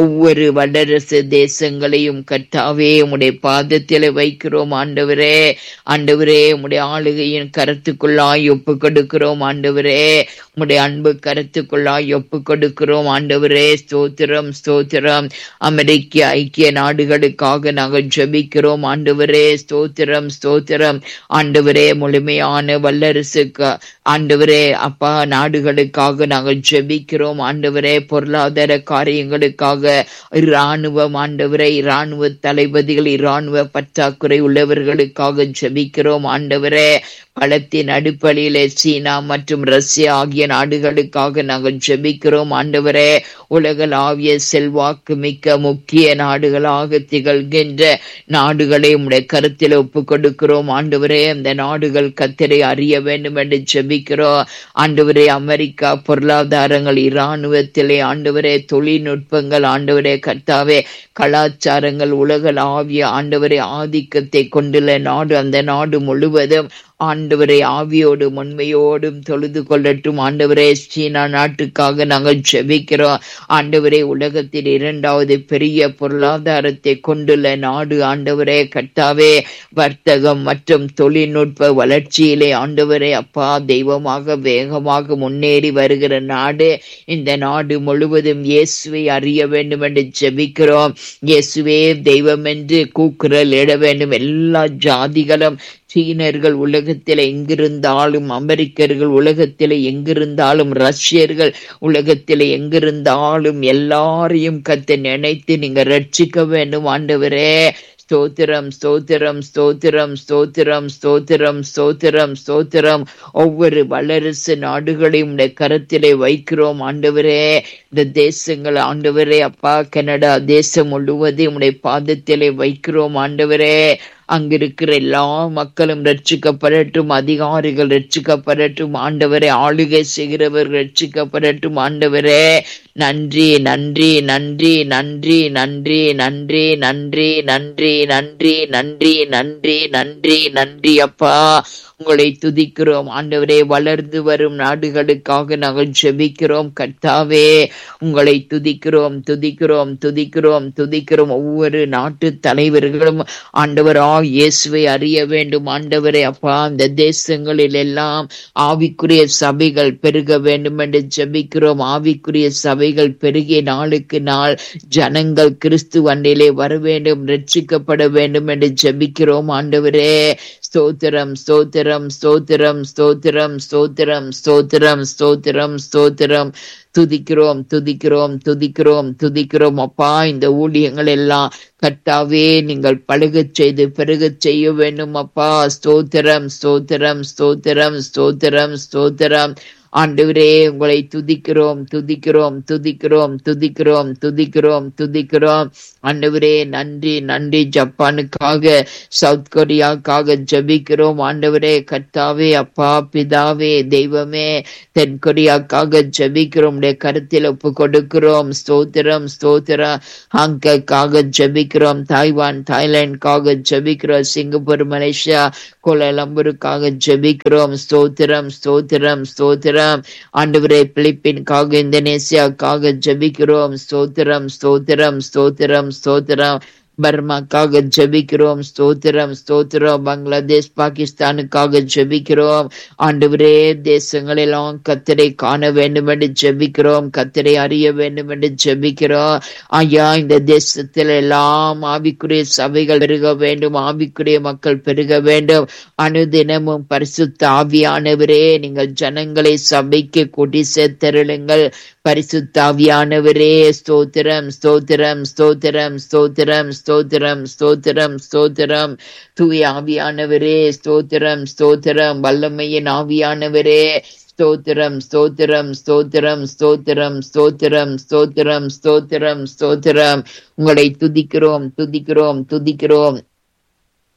ஒவ்வொரு வல்லரசு தேசங்களையும் கர்த்தாவே உம்முடைய பாதத்திலே வைக்கிறோம் ஆண்டவரே. ஆண்டவரே, உம்முடைய ஆளுகையின் கரத்துக்குள்ளாய் ஒப்பு கொடுக்கிறோம் ஆண்டவரே. உம்முடைய அன்பு கரத்துக்குள்ளாய் ஒப்பு கொடுக்கிறோம் ஆண்டவரே. ஸ்தோத்திரம் ஸ்தோத்திரம். அமெரிக்க ஐக்கிய நாடுகளுக்காக நாங்கள் ஜெபிக்கிறோம் ஆண்டவரே. ஸ்தோத்திரம் ஸ்தோத்திரம். ஆண்டவரே, முழுமையான வல்லரசுக்கு ஆண்டவரே அப்பா நாடுகளுக்காக நாங்கள் ஜெபிக்கிறோம் ஆண்டவரே. பொருளாதார காரியங்களுக்காக இராணுவம் ஆண்டவரே, இராணுவ தளபதிகள், இராணுவ பற்றாக்குறை உள்ளவர்களுக்காக ஜெபிக்கிறோம் ஆண்டவரே. பலத்தின் அடிப்படையிலே சீனா மற்றும் ரஷ்யா ஆகிய நாடுகளுக்காக நாங்கள் ஜெபிக்கிறோம் ஆண்டவரே. உலகளாவிய செல்வாக்கு மிக்க முக்கிய நாடுகளாக திகழ்கின்ற நாடுகளை உம்முடைய கருத்தில் ஒப்பு கொடுக்கிறோம் ஆண்டவரே. அந்த நாடுகள் கர்த்தரை அறிய வேண்டும் என்று ஜெபிக்கிறோம் ஆண்டவரே. அமெரிக்கா பொருளாதாரங்கள், இராணுவத்திலே ஆண்டவரே, தொழில்நுட்பங்கள் ஆண்டவரே, கர்த்தாவே, கலாச்சாரங்கள், உலகளாவிய ஆண்டவரே ஆதிக்கத்தை கொண்டுள்ள நாடு, அந்த நாடு முழுவதும் ஆண்டவரை ஆவியோடும் உண்மையோடும் தொழுது கொள்ளட்டும் ஆண்டவரே. சீனா நாட்டுக்காக நாங்கள் ஜெபிக்கிறோம் ஆண்டவரே. உலகத்தில் 2வது பெரிய பொருளாதாரத்தை கொண்டுள்ள நாடு ஆண்டவரே, கர்த்தாவே. வர்த்தகம் மற்றும் தொழில்நுட்ப வளர்ச்சியிலே ஆண்டவரே அப்பா தெய்வமாக வேகமாக முன்னேறி வருகிற நாடு. இந்த நாடு முழுவதும் இயேசுவை அறிய வேண்டும் என்று ஜெபிக்கிறோம். இயேசுவே தெய்வம் என்று கூக்குரல் இட வேண்டும். எல்லா ஜாதிகளும், சீனர்கள் உலகத்தில் எங்கிருந்தாலும், அமெரிக்கர்கள் உலகத்தில் எங்கிருந்தாலும், ரஷ்யர்கள் உலகத்தில் எங்கிருந்தாலும் எல்லாரையும் கர்த்தர் நினைத்து நீங்க ரட்சிக்க வேண்டும் ஆண்டவரே. ஸ்தோத்திரம் ஸ்தோத்திரம் ஸ்தோத்திரம் ஸ்தோத்திரம் ஸ்தோத்திரம் ஸ்தோத்திரம் ஸ்தோத்திரம். ஒவ்வொரு வல்லரசு நாடுகளையும் உடைய கரத்திலே வைக்கிறோம் ஆண்டவரே. இந்த தேசங்கள் ஆண்டவரே அப்பா, கனடா தேசம் முழுவதும் உடைய பாதத்திலே வைக்கிறோம் ஆண்டவரே. அங்கிருக்கிற எல்லா மக்களும் ரட்சிக்கப்படட்டும், அதிகாரிகள் ரட்சிக்கப்படட்டும் ஆண்டவரே, ஆளுகை செய்கிறவர்கள் ரட்சிக்கப்படட்டும் ஆண்டவரே. நன்றி நன்றி நன்றி நன்றி நன்றி நன்றி நன்றி நன்றி நன்றி நன்றி நன்றி நன்றி நன்றி அப்பா. உங்களை துதிக்கிறோம் ஆண்டவரே. வளர்ந்து வரும் நாடுகளுக்காக நாங்கள் ஜெபிக்கிறோம் கர்த்தாவே. உங்களை துதிக்கிறோம் துதிக்கிறோம் துதிக்கிறோம் துதிக்கிறோம். ஒவ்வொரு நாட்டு தலைவர்களும் ஆண்டவரா இயேசுவை அறிய வேண்டும் ஆண்டவரே அப்பா. அந்த தேசங்களில் எல்லாம் ஆவிக்குரிய சபைகள் பெருக வேண்டும் என்று ஜெபிக்கிறோம். ஆவிக்குரிய சபைகள் பெருகிய நாளுக்கு நாள் ஜனங்கள் கிறிஸ்து வண்டிலே வர வேண்டும், ரட்சிக்கப்பட வேண்டும் என்று ஜெபிக்கிறோம் ஆண்டவரே. ஸ்தோத்திரம் ஸ்தோத்திரம் ஸ்தோத்திரம் ஸ்தோத்திரம் ஸ்தோத்திரம் ஸ்தோத்திரம் ஸ்தோத்திரம் ஸ்தோத்திரம். துதிக்கிறோம் துதிக்கிறோம் துதிக்கிறோம் துதிக்கிறோம் அப்பா. இந்த ஊழியங்கள் எல்லாம் கர்த்தாவே நீங்கள் பழுகச் செய்து பெருகச் செய்ய வேண்டும் அப்பா. ஸ்தோத்திரம் ஸ்தோத்திரம் ஸ்தோத்திரம் ஸ்தோத்திரம் ஸ்தோத்திரம். ஆண்டவரே, உங்களை துதிக்கிறோம் துதிக்கிறோம் துதிக்கிறோம் துதிக்கிறோம் துதிக்கிறோம் துதிக்கிறோம் ஆண்டவரே. நன்றி நன்றி. ஜப்பானுக்காக, சவுத் கொரியாவுக்காக ஜெபிக்கிறோம் ஆண்டவரே. கர்த்தாவே அப்பா பிதாவே தெய்வமே, தென் கொரியாவுக்காக ஜெபிக்கிறோம், கருத்தில் ஒப்பு கொடுக்கிறோம். ஸ்தோத்திரம் ஸ்தோத்திரம். ஹாங்காங்காக ஜெபிக்கிறோம். தாய்வான் தாய்லாந்துக்காக ஜெபிக்கிறோம். சிங்கப்பூர் மலேசியா கோலாலம்பூருக்காக ஜெபிக்கிறோம். ஸ்தோத்திரம் ஸ்தோத்திரம் ஸ்தோத்திரம். ஆண்டவரே, பிலிப்பீனுக்காக, இந்தோனேசியாவுக்காக ஜெபிக்கிறோம். ஸ்தோத்திரம் ஸ்தோத்திரம் ஸ்தோத்திரம் ஸ்தோத்திரம். பர்மாக்காக ஜெபிக்கிறோம். ஸ்தோத்திரம் ஸ்தோத்திரம். பங்களாதேஷ் பாகிஸ்தானுக்காக ஜெபிக்கிறோம். ஆண்டவரே, தேசங்களெல்லாம் கர்த்தரை காண வேண்டும் என்று ஜெபிக்கிறோம், கர்த்தரை அறிய வேண்டும் என்று ஜெபிக்கிறோம். ஐயா, இந்த தேசத்தில் எல்லாம் ஆவிக்குரிய சபைகள் பெருக வேண்டும், ஆவிக்குரிய மக்கள் பெருக வேண்டும். அனுதினமும் பரிசுத்த ஆவியானவரே, நீங்கள் ஜனங்களை சபைக்கு கூட்டி சேர்த்தருளுங்கள். பரிசுத்த ஆவியானவரே, ஸ்தோத்திரம் ஸ்தோத்திரம் ஸ்தோத்திரம் ஸ்தோத்திரம் ஸ்தோத்திரம் ஸ்தோத்திரம் ஸ்தோத்திரம். தூய ஆவியானவரே, ஸ்தோத்திரம் ஸ்தோத்திரம். வல்லமையின் ஆவியானவரே, ஸ்தோத்திரம் ஸ்தோத்திரம் ஸ்தோத்திரம் ஸ்தோத்திரம் ஸ்தோத்திரம் ஸ்தோத்திரம் ஸ்தோத்திரம் ஸ்தோத்திரம். உங்களை துதிக்கிறோம் துதிக்கிறோம் துதிக்கிறோம்.